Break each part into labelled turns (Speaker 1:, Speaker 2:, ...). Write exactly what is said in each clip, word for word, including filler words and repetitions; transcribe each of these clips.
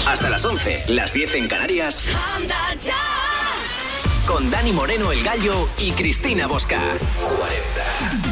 Speaker 1: Hasta las once, las diez en Canarias. Anda ya. Con Dani Moreno, el Gallo, y Cristina Bosca. cuarenta.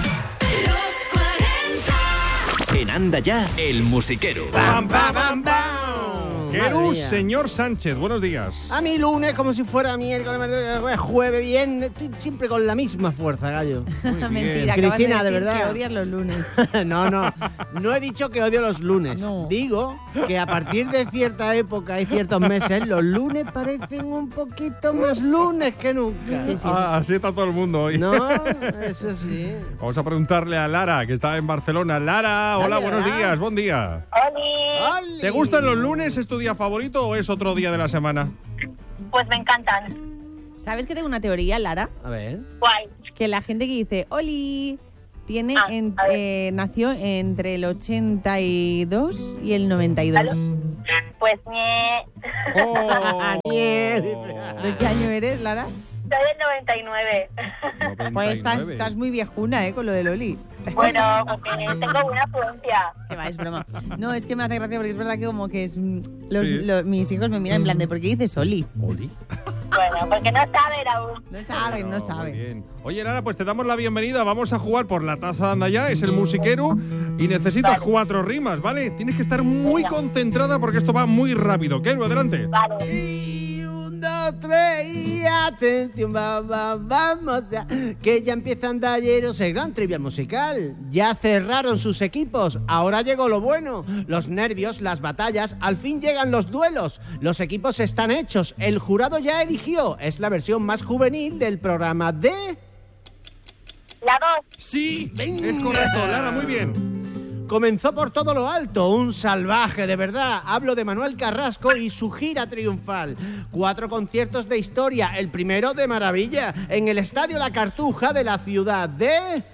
Speaker 1: Los cuarenta. En Anda ya, el musiquero.
Speaker 2: Bam, bam, bam, bam. Querú, señor Sánchez, buenos días.
Speaker 3: A mí lunes, como si fuera miércoles, jueves, bien, estoy siempre con la misma fuerza, Gallo.
Speaker 4: Mentira,
Speaker 3: Cristina,
Speaker 4: de,
Speaker 3: de verdad.
Speaker 4: Que odias los lunes.
Speaker 3: No, no, no he dicho que odio los lunes.
Speaker 4: No.
Speaker 3: Digo que a partir de cierta época y ciertos meses, los lunes parecen un poquito más lunes que nunca.
Speaker 4: Sí, sí, sí,
Speaker 2: Ah,
Speaker 4: sí.
Speaker 2: así está todo el mundo hoy.
Speaker 3: No, eso sí.
Speaker 2: Vamos a preguntarle a Lara, que está en Barcelona. Lara, hola,
Speaker 3: Hola,
Speaker 2: buenos
Speaker 3: Lara.
Speaker 2: días, buen día.
Speaker 5: ¡Oli!
Speaker 3: ¡Oli!
Speaker 2: ¿Te gustan los lunes? ¿Es tu día favorito o es otro día de la semana?
Speaker 5: Pues me encantan.
Speaker 4: ¿Sabes que tengo una teoría, Lara?
Speaker 3: A ver.
Speaker 5: Guay.
Speaker 4: Que la gente que dice Oli tiene
Speaker 5: Ah,
Speaker 4: en-
Speaker 5: a ver.
Speaker 4: eh, nació entre el ochenta y dos y el noventa y dos.
Speaker 5: ¿Aló? Pues ñe.
Speaker 2: ¡Oh!
Speaker 4: ¿De qué año eres, Lara?
Speaker 5: Soy del noventa y nueve.
Speaker 4: Pues estás,
Speaker 2: noventa y nueve.
Speaker 4: estás muy viejuna, ¿eh? Con lo del Oli.
Speaker 5: Bueno, porque tengo buena afluencia.
Speaker 4: Que va, es broma. No, es que me hace gracia porque es verdad que como que es... mm, Los,
Speaker 2: Sí.
Speaker 4: los- mis hijos me miran en plan de ¿por qué dices Oli?
Speaker 2: ¿Oli?
Speaker 5: Bueno, porque no saben aún.
Speaker 4: No saben, no
Speaker 2: Muy
Speaker 4: saben.
Speaker 2: bien. Oye, Lara, pues te damos la bienvenida. Vamos a jugar por la taza de Anda ya, es el musiquero. Y necesitas
Speaker 5: Vale.
Speaker 2: cuatro rimas, ¿vale? Tienes que estar muy
Speaker 5: Venga.
Speaker 2: concentrada porque esto va muy rápido. Quero, adelante.
Speaker 5: Vale.
Speaker 3: Y un, dos, tres y atención, va, va, vamos ya, que ya empieza Andalleros el gran trivial musical. Ya cerraron sus equipos, ahora llegó lo bueno. Los nervios, las batallas, al fin llegan los duelos. Los equipos están hechos, el jurado ya eligió. Es la versión más juvenil del programa de...
Speaker 5: La voz.
Speaker 2: Sí,
Speaker 3: Venga.
Speaker 2: es correcto. Lara, muy bien.
Speaker 3: Comenzó por todo lo alto, un salvaje de verdad. Hablo de Manuel Carrasco y su gira triunfal. Cuatro conciertos de historia, el primero de maravilla, en el Estadio La Cartuja de la ciudad de...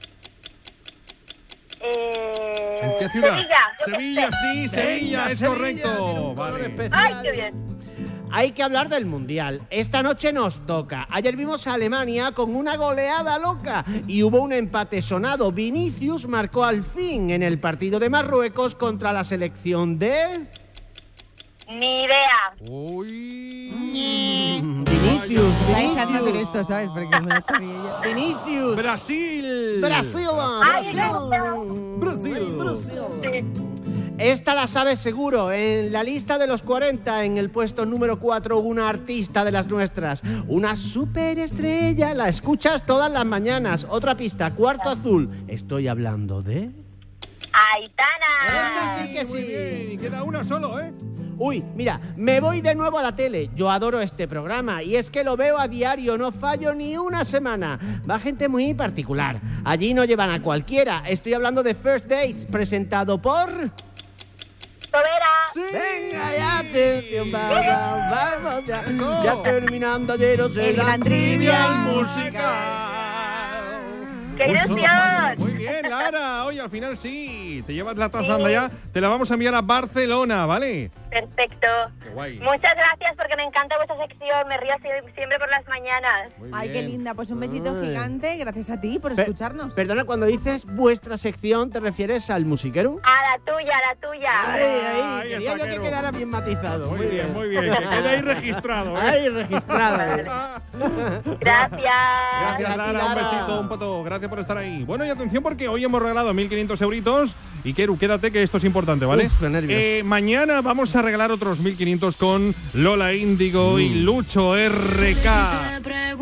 Speaker 5: Eh,
Speaker 2: ¿En qué ciudad?
Speaker 5: Sevilla. yo qué
Speaker 2: Sevilla,
Speaker 5: sé.
Speaker 2: sí, Sevilla,
Speaker 3: Venga,
Speaker 2: es
Speaker 3: Sevilla,
Speaker 2: correcto.
Speaker 3: tiene un color
Speaker 2: Vale.
Speaker 3: especial.
Speaker 5: Ay, qué bien.
Speaker 3: Hay que hablar del Mundial. Esta noche nos toca. Ayer vimos a Alemania con una goleada loca y hubo un empate sonado. Vinicius marcó al fin en el partido de Marruecos contra la selección de...
Speaker 5: Ni idea.
Speaker 2: Uy.
Speaker 3: Vinicius,
Speaker 4: Está deseando hacer
Speaker 3: Vinicius,
Speaker 4: esto, ¿sabes? Porque me lo ha hecho a mí ella.
Speaker 3: Vinicius.
Speaker 2: Brasil.
Speaker 3: Brasil,
Speaker 5: Ay,
Speaker 3: Brasil.
Speaker 2: Brasil.
Speaker 3: Brasil.
Speaker 5: Sí.
Speaker 3: Esta la sabes seguro. En la lista de los cuarenta, en el puesto número cuatro, una artista de las nuestras. Una superestrella. La escuchas todas las mañanas. Otra pista, cuarto azul. Estoy hablando de...
Speaker 5: Aitana.
Speaker 3: Esa sí que
Speaker 2: Muy bien.
Speaker 3: sí.
Speaker 2: Y queda una solo, ¿eh?
Speaker 3: Uy, mira, me voy de nuevo a la tele. Yo adoro este programa y es que lo veo a diario, no fallo ni una semana. Va gente muy particular. Allí no llevan a cualquiera. Estoy hablando de First Dates, presentado por...
Speaker 5: Tobera.
Speaker 2: Sí.
Speaker 3: Venga ya, atención, va, va, vamos ya.
Speaker 2: Eso.
Speaker 3: Ya terminando ayer
Speaker 4: El gran trivial
Speaker 2: musical.
Speaker 5: ¡Qué
Speaker 2: Uy,
Speaker 5: ilusión!
Speaker 2: solo- Muy bien, Lara. Hoy al final sí. Te llevas la taza Anda ya. Te la vamos a enviar a Barcelona, ¿vale?
Speaker 5: Perfecto.
Speaker 2: Qué guay.
Speaker 5: Muchas gracias porque me encanta vuestra sección. Me río sie- siempre por las mañanas.
Speaker 2: Muy
Speaker 4: Ay, qué
Speaker 2: bien.
Speaker 4: linda. Pues un besito
Speaker 3: Ay.
Speaker 4: gigante. Gracias a ti por
Speaker 3: Pe-
Speaker 4: escucharnos.
Speaker 3: Perdona, cuando dices vuestra sección, ¿te refieres al musiquero?
Speaker 5: A la tuya, a la tuya.
Speaker 3: Ay,
Speaker 2: Ahí
Speaker 3: ay, quería
Speaker 2: está,
Speaker 3: yo que
Speaker 2: Quero.
Speaker 3: quedara bien matizado.
Speaker 2: Muy bien, muy bien. Que quede ahí registrado, ¿eh?
Speaker 3: Ay, registrado.
Speaker 5: Gracias.
Speaker 2: Gracias,
Speaker 3: a ti,
Speaker 2: Lara. Un
Speaker 3: Lara.
Speaker 2: besito, un pato. Gracias por estar ahí. Bueno, y atención porque hoy hemos regalado mil quinientos euritos. Y Keru, quédate que esto es importante, ¿vale?
Speaker 3: Uf, qué nervios.
Speaker 2: Eh, mañana vamos a regalar otros mil quinientos con Lola Índigo y Lucho R K.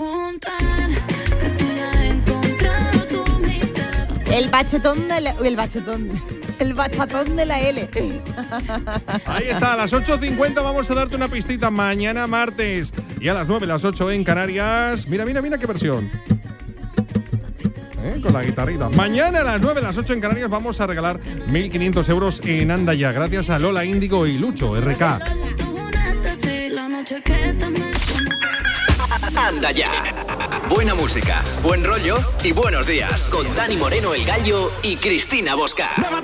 Speaker 4: El bachetón de la... El bachetón... El bachatón de la L.
Speaker 2: Ahí está, a las ocho cincuenta vamos a darte una pistita mañana martes. Y a las nueve, las ocho en Canarias. Mira, mira, mira qué versión. ¿Eh? Con la guitarrita. Mañana a las nueve, las ocho en Canarias vamos a regalar mil quinientos euros en Anda Ya. Gracias a Lola Índigo y Lucho R K.
Speaker 1: Anda ya. Buena música, buen rollo y buenos días. Con Dani Moreno, el Gallo, y Cristina Bosca.